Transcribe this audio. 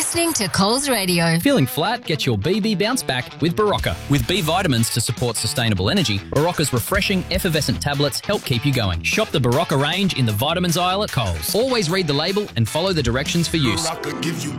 listening to Coles Radio. Feeling flat? Get your BB bounce back with Barocca. With B vitamins to support sustainable energy, Barocca's refreshing, effervescent tablets help keep you going. Shop the Barocca range in the vitamins aisle at Coles. Always read the label and follow the directions for use. Barocca gives you